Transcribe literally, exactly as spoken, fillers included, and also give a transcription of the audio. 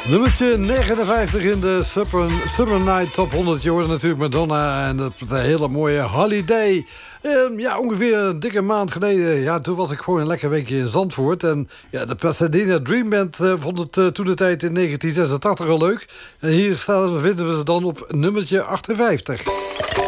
Nummertje negenenvijftig in de Summer, Summer Night Top honderd. Je hoorde natuurlijk Madonna en dat een hele mooie Holiday. Um, ja, ongeveer een dikke maand geleden. Ja, toen was ik gewoon een lekker weekje in Zandvoort. En ja, de Pasadena Dream Band uh, vond het uh, toen de tijd in negentien zesentachtig al leuk. En hier staan, vinden we ze dan op nummertje achtenvijftig.